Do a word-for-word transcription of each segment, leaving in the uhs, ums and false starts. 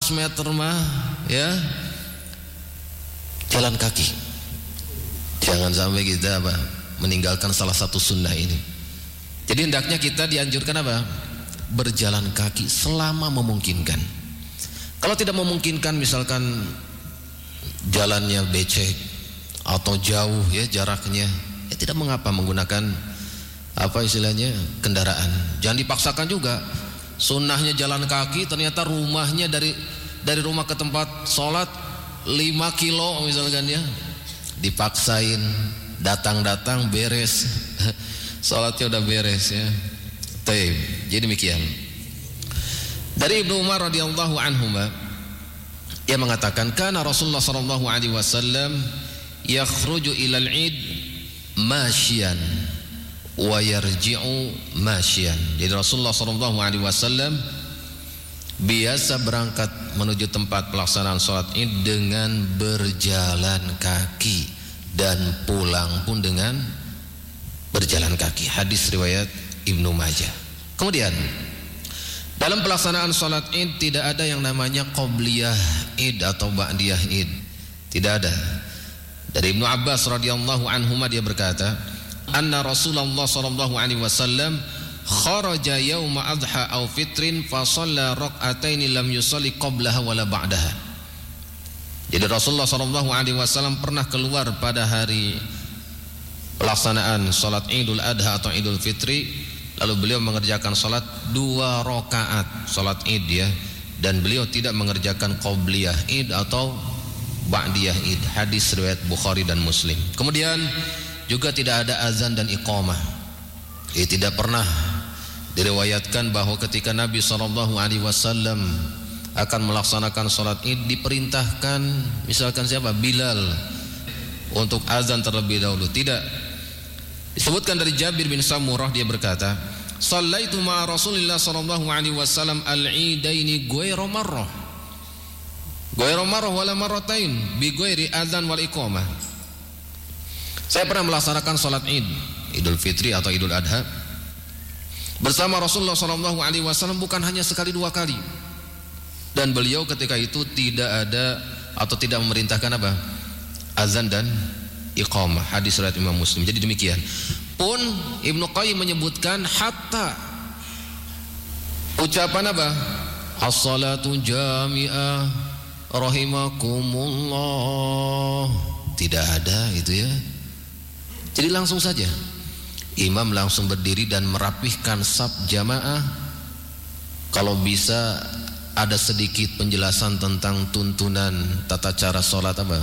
seratus meter mah ya jalan kaki. Jangan sampai kita apa meninggalkan salah satu sunnah ini. Jadi hendaknya kita dianjurkan apa? Berjalan kaki selama memungkinkan. Kalau tidak memungkinkan, misalkan jalannya becek atau jauh ya jaraknya, ya tidak mengapa menggunakan apa istilahnya kendaraan. Jangan dipaksakan juga. Sunnahnya jalan kaki, ternyata rumahnya dari dari rumah ke tempat sholat lima kilo misalkan ya, dipaksain datang-datang beres sholatnya udah beres ya. Taib. Jadi demikian. Dari Ibnu Umar radhiyallahu anhu, ia mengatakan, kana Rasulullah sallallahu alaihi wasallam yakhruju ilal id masyian wa yarji'u masyian. Jadi Rasulullah sallallahu alaihi wasallam biasa berangkat menuju tempat pelaksanaan sholat id dengan berjalan kaki dan pulang pun dengan berjalan kaki. Hadis riwayat Ibnu Majah. Kemudian dalam pelaksanaan sholat id tidak ada yang namanya qobliyah id atau ba'diyah id. Tidak ada. Dari Ibnu Abbas radhiyallahu anhuma dia berkata, anna Rasulullah sallallahu alaihi wasallam kharaja yauma adha aw fitrin fa shalla rak'ataini lam yusalli qablaha wala ba'daha. Jadi Rasulullah sallallahu alaihi wasallam pernah keluar pada hari pelaksanaan salat Idul Adha atau Idul Fitri, lalu beliau mengerjakan salat dua rakaat salat Id ya, dan beliau tidak mengerjakan qobliyah Id atau ba'diyah Id. Hadis riwayat Bukhari dan Muslim. Kemudian juga tidak ada azan dan iqamah. Ia tidak pernah diriwayatkan bahwa ketika Nabi sallallahu alaihi wasallam akan melaksanakan salat Id diperintahkan misalkan siapa? Bilal untuk azan terlebih dahulu. Tidak. Disebutkan dari Jabir bin Samurah, dia berkata, "Shallaitu ma'a Rasulillah sallallahu alaihi wasallam al-idaini ghairu marrah." Ghairu marrah wala marratain bi ghairi adzan wal iqamah. Saya pernah melaksanakan salat Id, Idul Fitri atau Idul Adha bersama Rasulullah sallallahu alaihi wasallam bukan hanya sekali dua kali. Dan beliau ketika itu tidak ada atau tidak memerintahkan apa? Azan dan iqamah. Hadis riwayat Imam Muslim. Jadi demikian. Pun Ibnu Qayyim menyebutkan hatta ucapan apa? As-salatu jami'ah rahimakumullah. Tidak ada gitu ya. Jadi langsung saja imam langsung berdiri dan merapihkan saf jamaah. Kalau bisa ada sedikit penjelasan tentang tuntunan tata cara sholat apa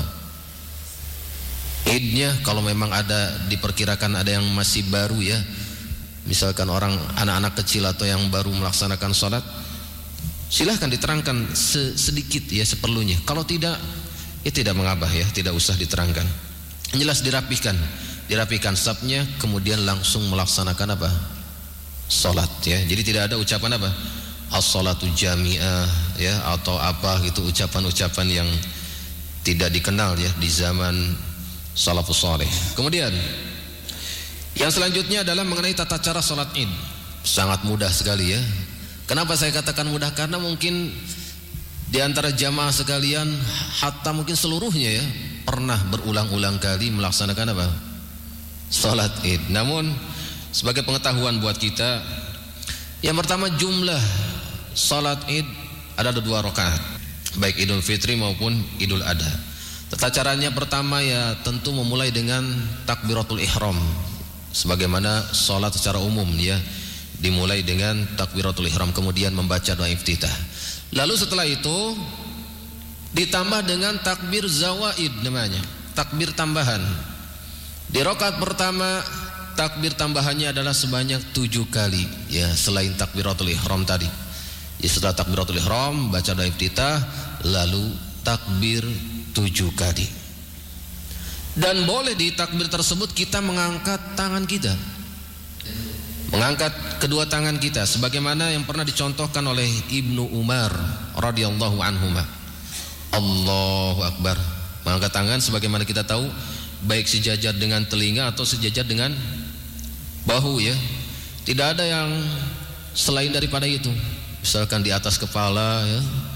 idnya, kalau memang ada diperkirakan ada yang masih baru ya, misalkan orang anak-anak kecil atau yang baru melaksanakan sholat, silahkan diterangkan sedikit ya seperlunya. Kalau tidak ya tidak mengabah ya, tidak usah diterangkan. Jelas dirapihkan dirapihkan safnya, kemudian langsung melaksanakan apa? Sholat ya. Jadi tidak ada ucapan apa? As-salatu jami'ah ya, atau apa gitu, ucapan-ucapan yang tidak dikenal ya di zaman salafus saleh. Kemudian yang selanjutnya adalah mengenai tata cara sholat id. Sangat mudah sekali ya. Kenapa saya katakan mudah? Karena mungkin di antara jamaah sekalian, hatta mungkin seluruhnya ya, pernah berulang-ulang kali melaksanakan apa? Sholat id. Namun sebagai pengetahuan buat kita, yang pertama jumlah sholat id ada dua rakaat, baik Idul Fitri maupun Idul Adha. Tata caranya pertama ya tentu memulai dengan takbiratul ihram, sebagaimana sholat secara umum ya, dimulai dengan takbiratul ihram, kemudian membaca doa iftitah. Lalu setelah itu ditambah dengan takbir zawaid, namanya takbir tambahan. Di rakaat pertama takbir tambahannya adalah sebanyak tujuh kali ya, selain takbiratul ihram tadi. Ya, setelah takbiratul ihram baca doa iftitah, lalu takbir tujuh kali. Dan boleh di takbir tersebut kita mengangkat tangan kita, mengangkat kedua tangan kita, sebagaimana yang pernah dicontohkan oleh Ibnu Umar radhiyallahu anhuma. Allahu Akbar, mengangkat tangan sebagaimana kita tahu, baik sejajar dengan telinga atau sejajar dengan bahu ya. Tidak ada yang selain daripada itu. Misalkan di atas kepala ya,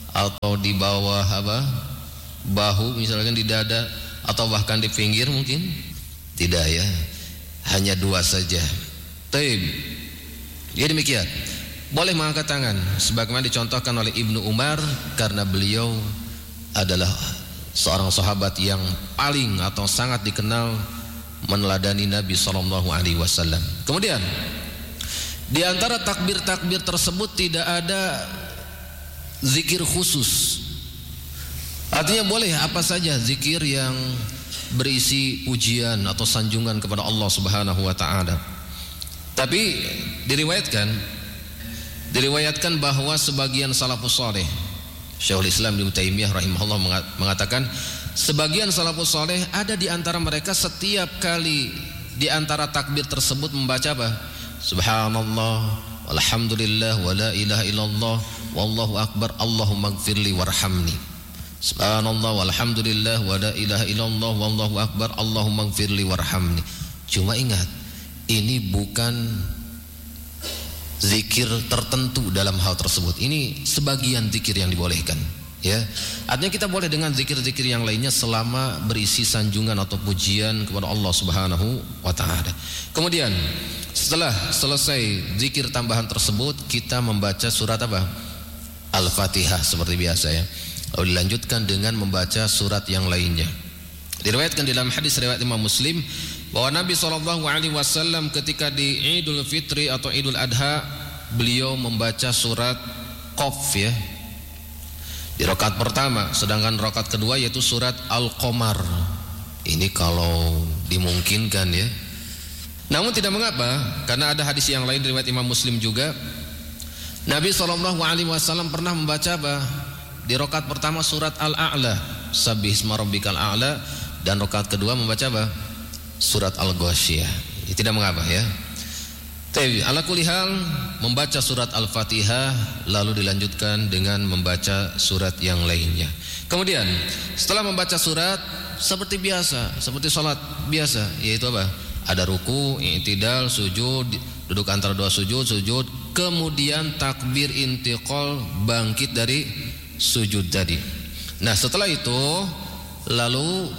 atau di bawah apa bahu, misalkan di dada, atau bahkan di pinggir mungkin? Tidak ya, hanya dua saja. Taib. Ya demikian. Boleh mengangkat tangan sebagaimana dicontohkan oleh Ibnu Umar, karena beliau adalah seorang sahabat yang paling atau sangat dikenal meneladani Nabi sallallahu alaihi wasallam. Kemudian di antara takbir-takbir tersebut tidak ada zikir khusus. Artinya boleh apa saja zikir yang berisi pujian atau sanjungan kepada Allah Subhanahu wa taala. Tapi diriwayatkan Diriwayatkan bahwa sebagian salafus saleh, Syekhul Islam Ibnu Taimiyah rahimahullah mengatakan, sebagian salafus saleh ada di antara mereka setiap kali di antara takbir tersebut membaca apa? Subhanallah, walhamdulillah, wala ilaha illallah, wallahu akbar, Allahumma gfirli warhamni. Subhanallah, walhamdulillah, wala ilaha illallah, wallahu akbar, Allahumma gfirli warhamni. Cuma ingat, ini bukan zikir tertentu dalam hal tersebut. Ini sebagian zikir yang dibolehkan, ya. Artinya kita boleh dengan zikir-zikir yang lainnya selama berisi sanjungan atau pujian kepada Allah Subhanahu wa taala. Kemudian setelah selesai zikir tambahan tersebut, kita membaca surat apa? Al-Fatihah seperti biasa ya. Lalu dilanjutkan dengan membaca surat yang lainnya. Diriwayatkan dalam hadis riwayat Imam Muslim bahwa Nabi shallallahu alaihi wasallam ketika di Idul Fitri atau Idul Adha, beliau membaca surat Qaf ya di rakaat pertama, sedangkan rakaat kedua yaitu surat Al-Qamar. Ini kalau dimungkinkan ya. Namun tidak mengapa, karena ada hadis yang lain riwayat Imam Muslim juga. Nabi shallallahu alaihi wasallam pernah membaca apa? Di rakaat pertama surat Al-A'la, Sabbihisma rabbikal a'la, dan rakaat kedua membaca apa? Surat Al-Ghasyiyah. Tidak mengapa ya. Tapi ala kulli hal membaca surat Al-Fatihah lalu dilanjutkan dengan membaca surat yang lainnya. Kemudian setelah membaca surat seperti biasa, seperti salat biasa, yaitu apa? Ada ruku, i'tidal, sujud, duduk antara dua sujud, sujud, kemudian takbir intiqal, bangkit dari sujud tadi. Nah, setelah itu lalu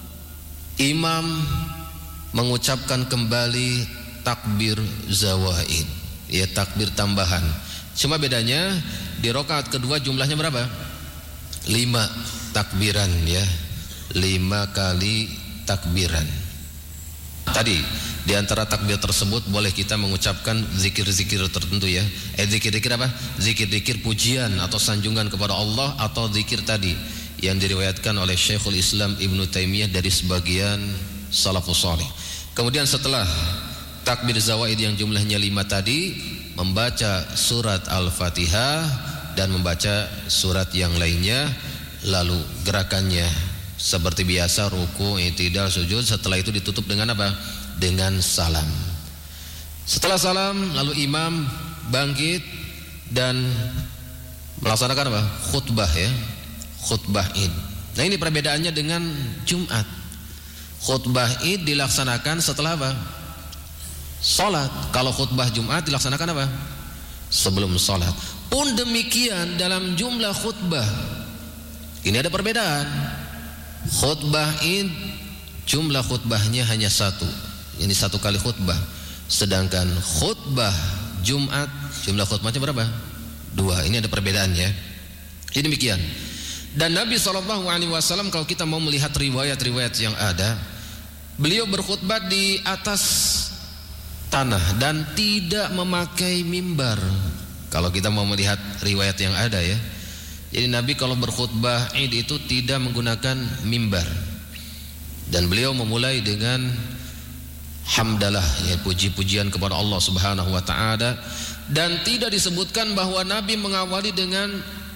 imam mengucapkan kembali takbir zawaid, ya takbir tambahan. Cuma bedanya di rakaat kedua jumlahnya berapa? Lima takbiran ya, lima kali takbiran. Tadi di antara takbir tersebut boleh kita mengucapkan zikir-zikir tertentu ya. Eh zikir-zikir apa? Zikir-zikir pujian atau sanjungan kepada Allah, atau zikir tadi yang diriwayatkan oleh Syekhul Islam Ibnu Taimiyah dari sebagian salafus saleh. Kemudian setelah takbir zawaid yang jumlahnya lima tadi, membaca surat Al-Fatihah dan membaca surat yang lainnya, lalu gerakannya seperti biasa, ruku, i'tidal, sujud. Setelah itu ditutup dengan apa? Dengan salam. Setelah salam lalu imam bangkit dan melaksanakan apa? Khutbah ya, khutbah Id. Nah, ini perbedaannya dengan Jumat. Khutbah Id dilaksanakan setelah apa? Salat. Kalau khutbah Jumat dilaksanakan apa? Sebelum salat. Pun demikian dalam jumlah khutbah. Ini ada perbedaan. Khutbah Id jumlah khutbahnya hanya satu. Ini satu kali khutbah. Sedangkan khutbah Jumat jumlah khutbahnya berapa? Dua. Ini ada perbedaannya. Jadi demikian. Dan Nabi shallallahu alaihi wasallam kalau kita mau melihat riwayat-riwayat yang ada, beliau berkhutbah di atas tanah dan tidak memakai mimbar. Kalau kita mau melihat riwayat yang ada ya, jadi Nabi kalau berkhutbah Id itu tidak menggunakan mimbar, dan beliau memulai dengan hamdalah ya, puji-pujian kepada Allah Subhanahu wa taala, dan tidak disebutkan bahwa Nabi mengawali dengan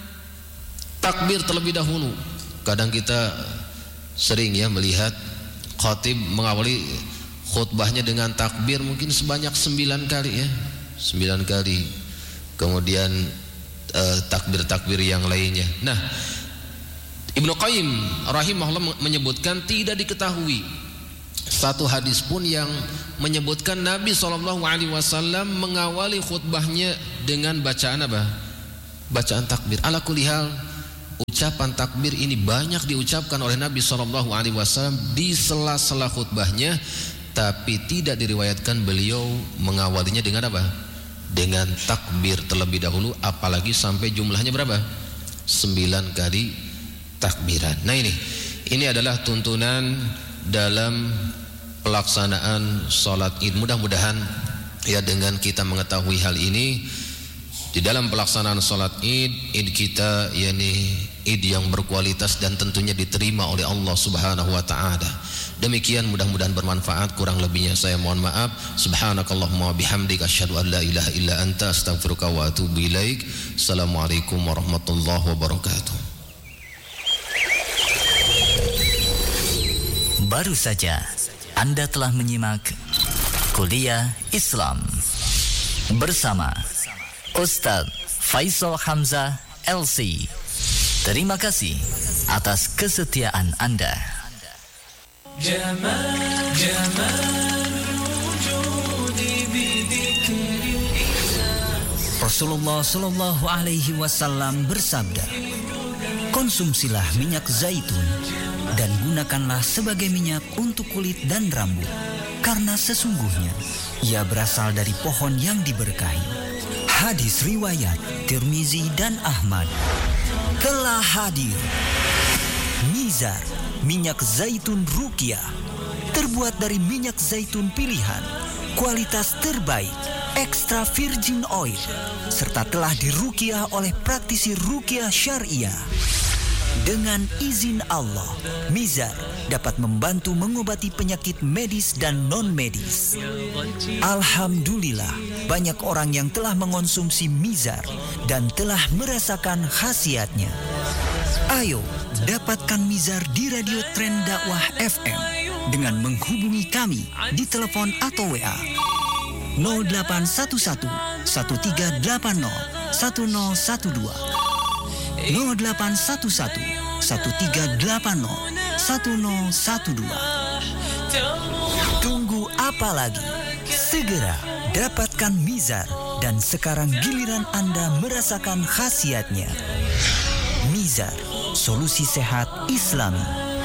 takbir terlebih dahulu. Kadang kita sering ya melihat khatib mengawali khutbahnya dengan takbir mungkin sebanyak sembilan kali ya, sembilan kali. Kemudian eh, takbir-takbir yang lainnya. Nah, Ibnu Qayyim rahimahullah menyebutkan tidak diketahui satu hadis pun yang menyebutkan Nabi shallallahu alaihi wasallam mengawali khutbahnya dengan bacaan apa? Bacaan takbir. Ala kulli hal ucapan takbir ini banyak diucapkan oleh Nabi shallallahu alaihi wasallam di sela-sela khutbahnya, tapi tidak diriwayatkan beliau mengawalinya dengan apa? Dengan takbir terlebih dahulu, apalagi sampai jumlahnya berapa? Sembilan kali takbiran. Nah ini, ini adalah tuntunan dalam pelaksanaan sholat id. Mudah-mudahan ya dengan kita mengetahui hal ini, di dalam pelaksanaan sholat id, id kita yakni id yang berkualitas dan tentunya diterima oleh Allah subhanahu wa ta'ala. Demikian, mudah-mudahan bermanfaat. Kurang lebihnya saya mohon maaf. Subhanakallahumma bihamdika asyhadu an la ilaha illa anta astaghfiruka wa atubu ilaik. Assalamualaikum warahmatullahi wabarakatuh. Baru saja Anda telah menyimak Kuliah Islam bersama Ustaz Faisal Hamzah L C. Terima kasih atas kesetiaan Anda. Rasulullah Shallallahu Alaihi Wasallam bersabda, konsumsilah minyak zaitun dan gunakanlah sebagai minyak untuk kulit dan rambut, karena sesungguhnya ia berasal dari pohon yang diberkahi. Hadis riwayat Tirmizi dan Ahmad. Telah hadir Mizar, minyak zaitun Ruqyah, terbuat dari minyak zaitun pilihan, kualitas terbaik, extra virgin oil, serta telah diruqyah oleh praktisi ruqyah syariah. Dengan izin Allah, Mizar dapat membantu mengobati penyakit medis dan non-medis. Alhamdulillah, banyak orang yang telah mengonsumsi Mizar dan telah merasakan khasiatnya. Ayo, dapatkan Mizar di Radio Tren Dakwah F M dengan menghubungi kami di telepon atau W A nol delapan satu satu satu tiga delapan nol satu nol satu dua nol delapan satu satu satu tiga delapan nol satu nol satu dua. Tunggu apa lagi? Segera dapatkan Mizar dan sekarang giliran Anda merasakan khasiatnya. Mizar, solusi sehat Islami.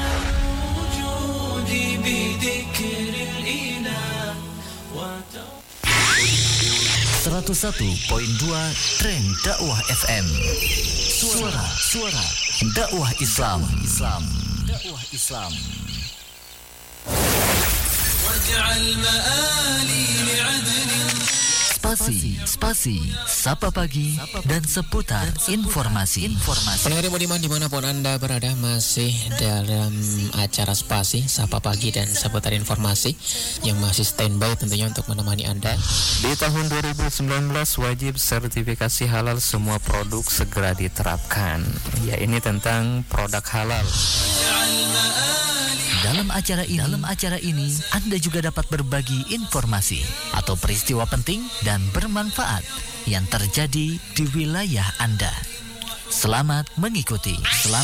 seratus satu koma dua Tren Dakwah F M. Suara, suara dakwah Islam. Islam. Dakwah Islam. Spasi, spasi, sapa pagi dan seputar informasi. Informasi. Pendengar budiman dimanapun Anda berada, masih dalam acara Spasi, sapa pagi dan seputar informasi yang masih standby tentunya untuk menemani Anda. Di tahun dua ribu sembilan belas wajib sertifikasi halal semua produk segera diterapkan. Ya, ini tentang produk halal. Dalam acara ini, dalam acara ini Anda juga dapat berbagi informasi atau peristiwa penting dan bermanfaat yang terjadi di wilayah Anda. Selamat mengikuti. Selamat